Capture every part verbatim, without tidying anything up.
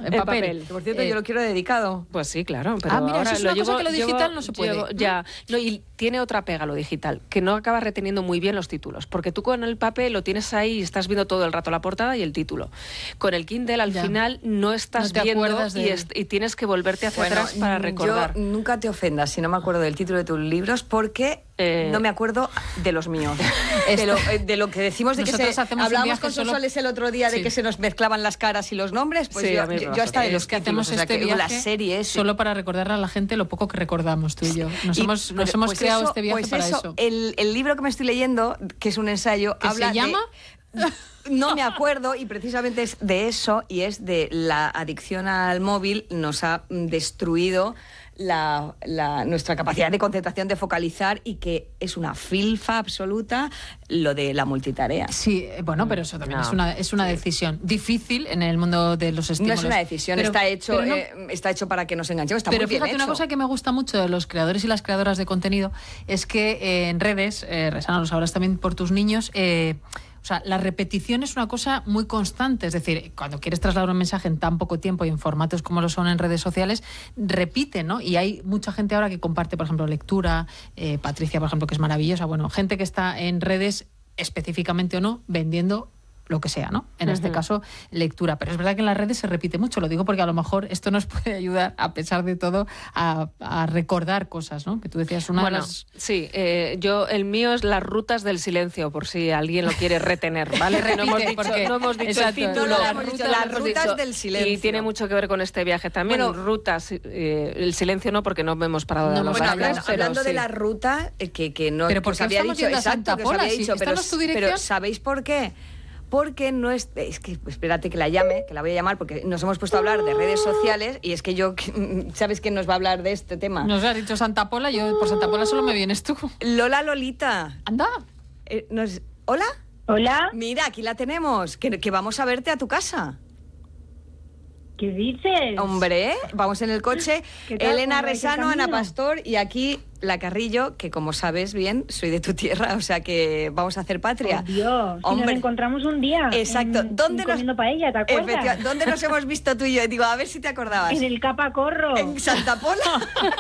en, en papel. papel. Por cierto, eh, yo lo quiero dedicado. Pues sí, claro. Pero ah, mira, ahora eso es una lo cosa llevo, que lo digital llevo, no se puede. Llevo, ya, no, y tiene otra pega lo digital, que no acabas reteniendo muy bien los títulos, porque tú con el papel lo tienes ahí y estás viendo todo el rato la portada y el título. Con el Kindle al ya. final no estás no viendo de... y, es, y tienes que volverte hacia bueno, atrás para recordar. Yo nunca te ofendas si no me acuerdo del título de tus libros, porque eh... no me acuerdo de los míos. de, lo, de lo que decimos de Nosotros que se, hablábamos con solo... Sonsoles el otro día de sí. que se nos mezclaban las caras y los nombres, pues sí, yo, yo, yo hasta de los que títulos, hacemos este o sea, que viaje la serie es solo para recordarle a la gente lo poco que recordamos tú y yo. Nos y, hemos, nos pues hemos pues creado eso, este viaje pues para eso. eso. El, el libro que me estoy leyendo, que es un ensayo, ¿Qué habla se llama? De, no me acuerdo, y precisamente es de eso, y es de la adicción al móvil nos ha destruido La, la, nuestra capacidad de concentración, de focalizar, y que es una filfa absoluta lo de la multitarea. Sí, bueno, pero eso también no. es una, es una sí. decisión difícil en el mundo de los estímulos. No es una decisión, pero, está, hecho, no, eh, está hecho para que nos enganchemos, está pero muy bien fíjate, hecho. Una cosa que me gusta mucho de los creadores y las creadoras de contenido es que eh, en redes, eh, Resana, lo sabrás también por tus niños, eh, o sea, la repetición es una cosa muy constante, es decir, cuando quieres trasladar un mensaje en tan poco tiempo y en formatos como lo son en redes sociales, repite, ¿no? Y hay mucha gente ahora que comparte, por ejemplo, lectura, eh, Patricia, por ejemplo, que es maravillosa, bueno, gente que está en redes específicamente o no, vendiendo lo que sea, ¿no? En uh-huh. este caso, lectura. Pero es verdad que en las redes se repite mucho, lo digo porque a lo mejor esto nos puede ayudar, a pesar de todo, a, a recordar cosas, ¿no? Que tú decías una bueno, de las... sí, eh, yo, el mío es las rutas del silencio, por si alguien lo quiere retener, ¿vale? Repite, no hemos dicho, porque, no hemos dicho exacto, el título, no, las, hemos rutas, dicho, las rutas dicho, del silencio. Y tiene mucho que ver con este viaje también. Bueno, rutas, eh, el silencio no, porque no hemos parado de no, hablar. Bueno, hablando, hablando, hablando sí. de la ruta, eh, que, que no pero que os había dicho, exacto, que os había dicho, pero, pero ¿sabéis por qué? Porque no es... Es que, espérate que la llame, que la voy a llamar, porque nos hemos puesto a hablar de redes sociales y es que yo... ¿Sabes quién nos va a hablar de este tema? Nos ha dicho Santa Pola, yo por Santa Pola solo me vienes tú. Lola Lolita. Anda. Eh, nos, ¿Hola? Hola. Mira, aquí la tenemos, que, que vamos a verte a tu casa. ¿Qué dices? Hombre, vamos en el coche. Elena Resano, Ana Pastor y aquí la Carrillo, que como sabes bien, soy de tu tierra, o sea que vamos a hacer patria. Oh, Dios, si nos encontramos un día. Exacto. En, ¿Dónde en nos comiendo paella, ¿te acuerdas? ¿Dónde nos hemos visto tú y yo? Digo, a ver si te acordabas. En el Capacorro. En Santa Pola.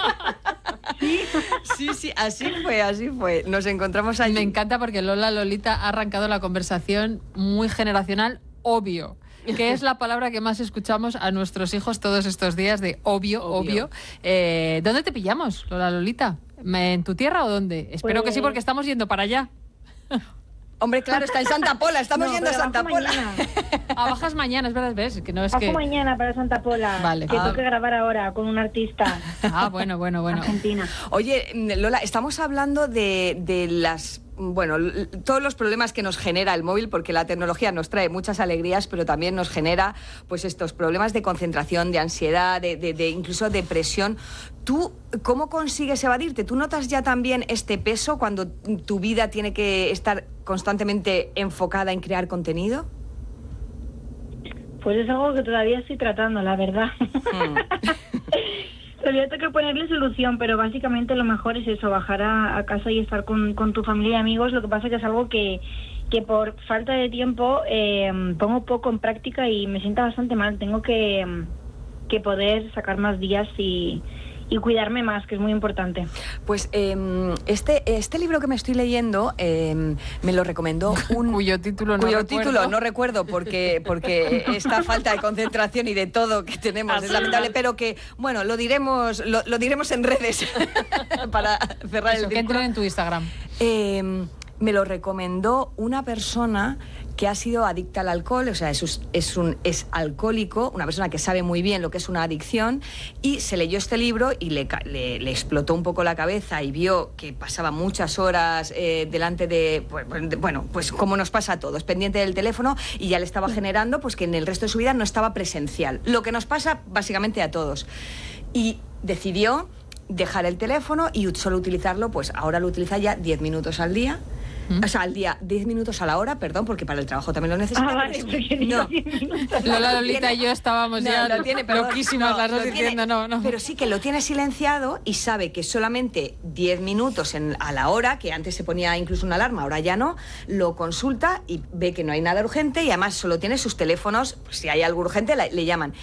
Sí. Sí, sí, así fue, así fue. Nos encontramos allí. Me encanta porque Lola Lolita ha arrancado la conversación muy generacional, obvio. Que es la palabra que más escuchamos a nuestros hijos todos estos días, de obvio, obvio. obvio. Eh, ¿Dónde te pillamos, Lola Lolita? ¿En tu tierra o dónde? Espero pues... que sí, porque estamos yendo para allá. Hombre, claro, está en Santa Pola, estamos no, yendo a Santa Pola. Ah, bajas mañana, es verdad, ¿ves? Que no es bajo que... mañana para Santa Pola, vale. que ah. tengo que grabar ahora con un artista. Ah, bueno, bueno, bueno. Argentina. Oye, Lola, estamos hablando de, de las... Bueno, todos los problemas que nos genera el móvil, porque la tecnología nos trae muchas alegrías, pero también nos genera pues estos problemas de concentración, de ansiedad, de, de, de incluso depresión. ¿Tú cómo consigues evadirte? ¿Tú notas ya también este peso cuando tu vida tiene que estar constantemente enfocada en crear contenido? Pues es algo que todavía estoy tratando, la verdad. Hmm. Todavía tengo que ponerle solución, pero básicamente lo mejor es eso, bajar a, a casa y estar con, con tu familia y amigos. Lo que pasa es que es algo que, que por falta de tiempo eh, pongo poco en práctica y me sienta bastante mal. Tengo que, que poder sacar más días y... y cuidarme más, que es muy importante. Pues eh, este, este libro que me estoy leyendo eh, me lo recomendó un... cuyo título no cuyo recuerdo. título no recuerdo porque, porque esta falta de concentración y de todo que tenemos es lamentable, pero que, bueno, lo diremos lo, lo diremos en redes para cerrar Eso, el que círculo. entren en tu Instagram. Eh, me lo recomendó una persona que ha sido adicta al alcohol, o sea, es, es un es alcohólico, una persona que sabe muy bien lo que es una adicción, y se leyó este libro y le, le, le explotó un poco la cabeza y vio que pasaba muchas horas eh, delante de, pues, de, bueno, pues como nos pasa a todos, pendiente del teléfono, y ya le estaba generando pues que en el resto de su vida no estaba presencial, lo que nos pasa básicamente a todos. Y decidió dejar el teléfono y solo utilizarlo, pues ahora lo utiliza ya diez minutos al día. ¿Mm? O sea, al día, diez minutos a la hora, perdón, porque para el trabajo también lo necesita. Ah, vale, porque no. Lola Lolita y yo estábamos no, ya lo tiene, perdón, loquísimas no, las dos lo diciendo tiene, no, no. Pero sí que lo tiene silenciado y sabe que solamente diez minutos en, a la hora, que antes se ponía incluso una alarma, ahora ya no, lo consulta y ve que no hay nada urgente y además solo tiene sus teléfonos, pues si hay algo urgente le, le llaman.